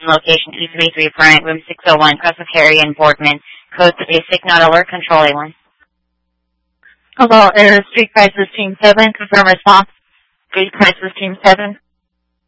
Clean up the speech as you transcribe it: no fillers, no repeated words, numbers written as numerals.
location E33 Bryant, room 601, cross of Harry and Boardman. Code to basic, not alert, control A1. Hello, Air Street Crisis Team 7, confirm response. Street Crisis Team 7.